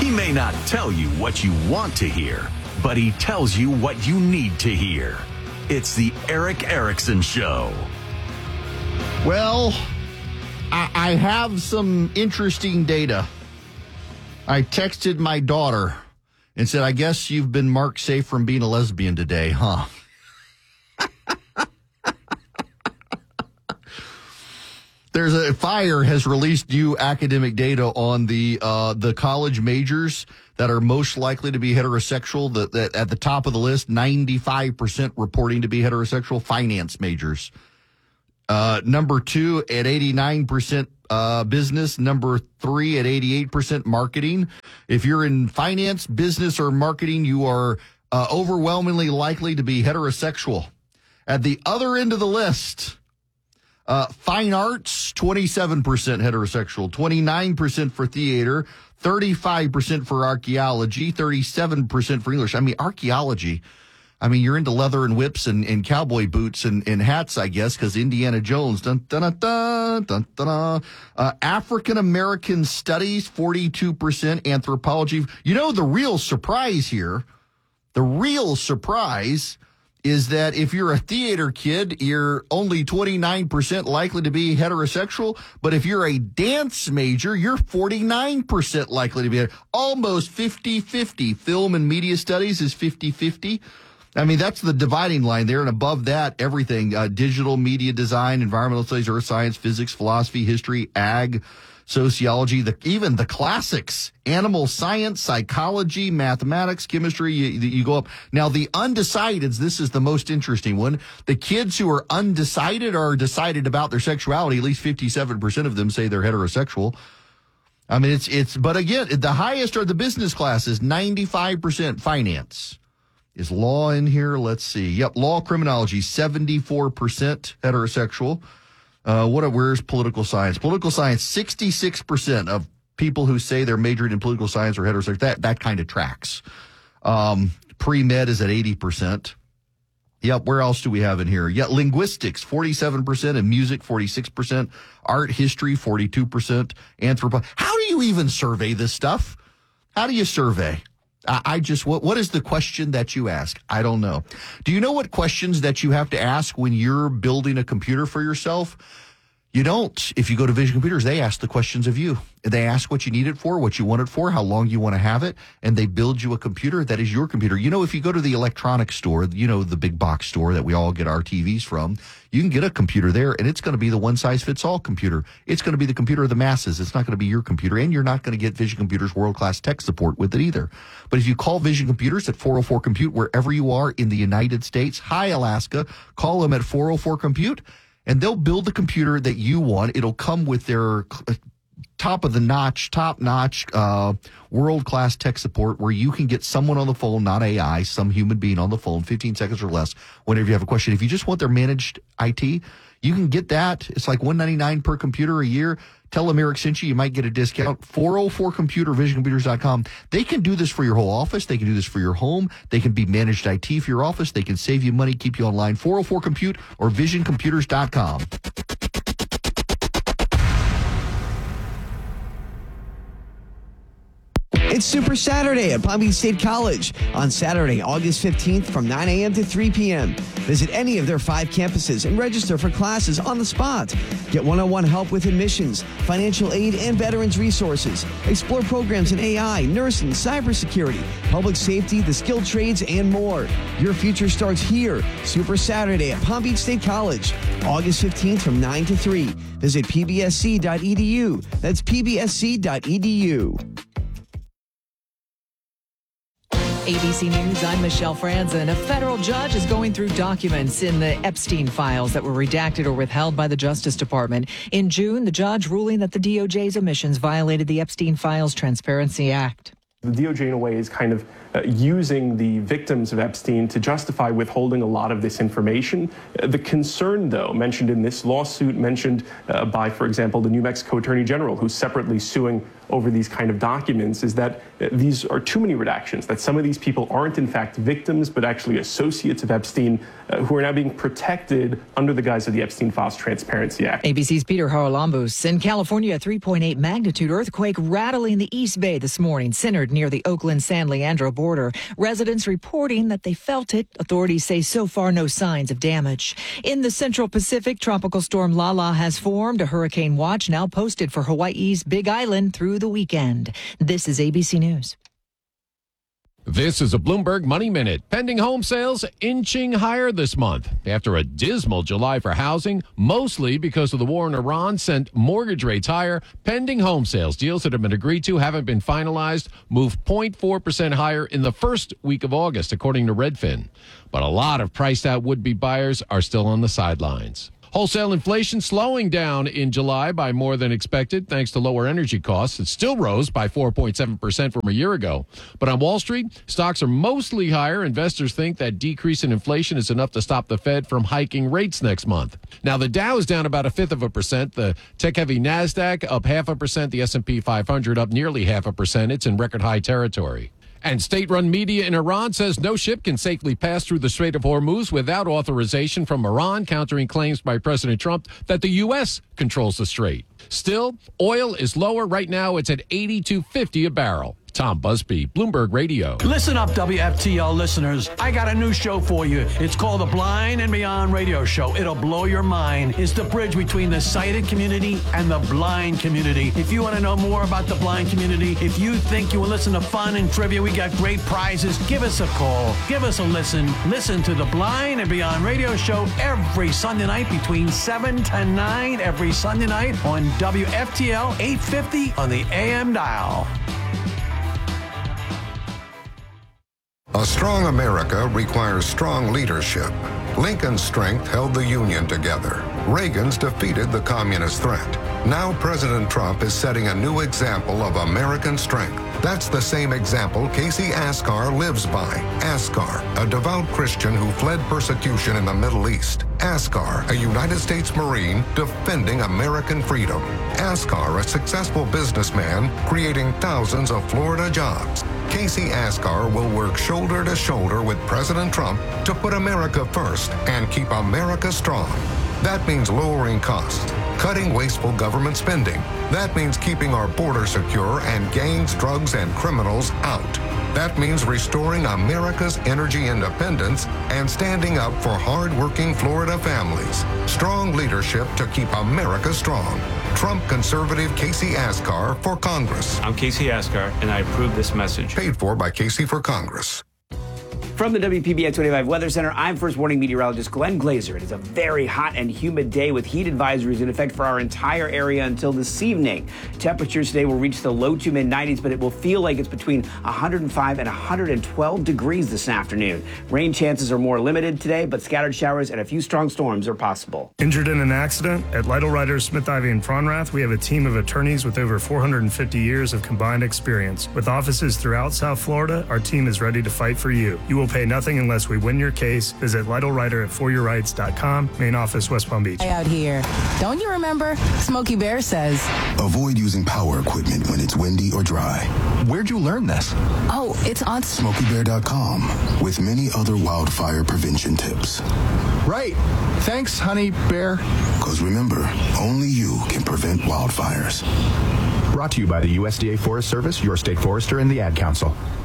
He may not tell you what you want to hear, but he tells you what you need to hear. It's the Erick Erickson Show. Well, I have some interesting data. I texted my daughter and said, I guess you've been marked safe from being a lesbian today, huh? There's a Fire has released new academic data on the college majors that are most likely to be heterosexual. That at the top of the list, 95% reporting to be heterosexual, finance majors. Number 2 at 89% business. Number 3 at 88% marketing. If you're in finance, business, or marketing, you are overwhelmingly likely to be heterosexual. At the other end of the list, fine arts, 27% heterosexual, 29% for theater, 35% for archaeology, 37% for English. I mean, archaeology, you're into leather and whips and cowboy boots and hats, I guess, because Indiana Jones. Dun, dun, dun, dun, dun, dun, dun. African-American studies, 42%, anthropology. You know, the real surprise here, is that if you're a theater kid, you're only 29% likely to be heterosexual. But if you're a dance major, you're 49% likely to be almost 50-50. Film and media studies is 50-50. That's the dividing line there. And above that, everything, digital media design, environmental studies, earth science, physics, philosophy, history, ag, sociology, even the classics, animal science, psychology, mathematics, chemistry, you go up. Now, the undecideds, this is the most interesting one. The kids who are undecided or decided about their sexuality, at least 57% of them say they're heterosexual. But again, the highest are the business classes, 95% finance. Is law in here? Let's see. Yep, law, criminology, 74% heterosexual. Where's political science? Political science, 66% of people who say they're majoring in political science are heterosexual. That kind of tracks. Pre-med is at 80%. Yep, where else do we have in here? Yeah, linguistics, 47%, and music, 46%. Art, history, 42%. Anthropology. How do you even survey this stuff? How do you survey? What is the question that you ask? I don't know. Do you know what questions that you have to ask when you're building a computer for yourself? You don't. If you go to Vision Computers, they ask the questions of you. They ask what you need it for, what you want it for, how long you want to have it, and they build you a computer that is your computer. If you go to the electronics store, the big box store that we all get our TVs from, you can get a computer there, and it's going to be the one-size-fits-all computer. It's going to be the computer of the masses. It's not going to be your computer, and you're not going to get Vision Computers world-class tech support with it either. But if you call Vision Computers at 404-COMPUTE, wherever you are in the United States, hi, Alaska, call them at 404-COMPUTE, and they'll build the computer that you want. It'll come with their top-notch, world-class tech support where you can get someone on the phone, not AI, some human being on the phone, 15 seconds or less, whenever you have a question. If you just want their managed IT, you can get that. It's like $199 per computer a year. Tell them Eric sent you. You might get a discount. 404-COMPUTER, visioncomputers.com. They can do this for your whole office. They can do this for your home. They can be managed IT for your office. They can save you money, keep you online. 404-COMPUTE or visioncomputers.com. It's Super Saturday at Palm Beach State College on Saturday, August 15th from 9 a.m. to 3 p.m. Visit any of their 5 campuses and register for classes on the spot. Get one-on-one help with admissions, financial aid, and veterans resources. Explore programs in AI, nursing, cybersecurity, public safety, the skilled trades, and more. Your future starts here. Super Saturday at Palm Beach State College, August 15th from 9 to 3. Visit pbsc.edu. That's pbsc.edu. ABC News, I'm Michelle Franzen. A federal judge is going through documents in the Epstein files that were redacted or withheld by the Justice Department. In June, the judge ruling that the DOJ's omissions violated the Epstein Files Transparency Act. The DOJ, in a way, is kind of using the victims of Epstein to justify withholding a lot of this information. The concern, though, mentioned in this lawsuit, mentioned by, for example, the New Mexico Attorney General, who's separately suing over these kind of documents is that these are too many redactions, that some of these people aren't in fact victims, but actually associates of Epstein who are now being protected under the guise of the Epstein Files Transparency Act. ABC's Peter Haralambous. In California, a 3.8 magnitude earthquake rattling the East Bay this morning, centered near the Oakland-San Leandro border. Residents reporting that they felt it. Authorities say so far no signs of damage. In the Central Pacific, Tropical Storm Lala has formed. A hurricane watch now posted for Hawaii's Big Island through the weekend. This is ABC News. This is a Bloomberg Money Minute. Pending home sales inching higher this month after a dismal July for housing, mostly because of the war in Iran sent mortgage rates higher. Pending home sales deals that have been agreed to haven't been finalized, moved 0.4% higher in the first week of August, according to Redfin. But a lot of priced out would-be buyers are still on the sidelines. Wholesale inflation slowing down in July by more than expected thanks to lower energy costs. It still rose by 4.7% from a year ago. But on Wall Street, stocks are mostly higher. Investors think that decrease in inflation is enough to stop the Fed from hiking rates next month. Now, the Dow is down about 0.5%. The tech-heavy NASDAQ up 0.5%. The S&P 500 up nearly 0.5%. It's in record high territory. And state-run media in Iran says no ship can safely pass through the Strait of Hormuz without authorization from Iran, countering claims by President Trump that the U.S. controls the strait. Still, oil is lower. Right now, it's at $82.50 a barrel. Tom Busby, Bloomberg Radio. Listen up, WFTL listeners. I got a new show for you. It's called the Blind and Beyond Radio Show. It'll blow your mind. It's the bridge between the sighted community and the blind community. If you want to know more about the blind community, if you think you will listen to fun and trivia, we got great prizes. Give us a call. Give us a listen. Listen to the Blind and Beyond Radio Show every Sunday night between 7 to 9 every Sunday night on WFTL 850 on the AM dial. A strong America requires strong leadership. Lincoln's strength held the Union together. Reagan's defeated the communist threat. Now President Trump is setting a new example of American strength. That's the same example Casey Askar lives by. Askar, a devout Christian who fled persecution in the Middle East. Askar, a United States Marine defending American freedom. Askar, a successful businessman creating thousands of Florida jobs. Casey Askar will work shoulder to shoulder with President Trump to put America first and keep America strong. That means lowering costs, cutting wasteful government spending. That means keeping our border secure and gangs, drugs, and criminals out. That means restoring America's energy independence and standing up for hard-working Florida families. Strong leadership to keep America strong. Trump conservative Casey Askar for Congress. I'm Casey Askar, and I approve this message. Paid for by Casey for Congress. From the WPBN 25 Weather Center, I'm First Warning meteorologist Glenn Glazer. It is a very hot and humid day with heat advisories in effect for our entire area until this evening. Temperatures today will reach the low to mid-90s, but it will feel like it's between 105 and 112 degrees this afternoon. Rain chances are more limited today, but scattered showers and a few strong storms are possible. Injured in an accident? At Lytle Writers, Smith, Ivy, and Fronrath, we have a team of attorneys with over 450 years of combined experience. With offices throughout South Florida, our team is ready to fight for you. You will pay nothing unless we win your case. Visit LytleWriter at foryourrights.com. Main office, West Palm Beach. Out here. Don't you remember? Smokey Bear says, avoid using power equipment when it's windy or dry. Where'd you learn this? Oh, it's on SmokeyBear.com with many other wildfire prevention tips. Right. Thanks, Honey Bear. Because remember, only you can prevent wildfires. Brought to you by the USDA Forest Service, your state forester, and the Ad Council.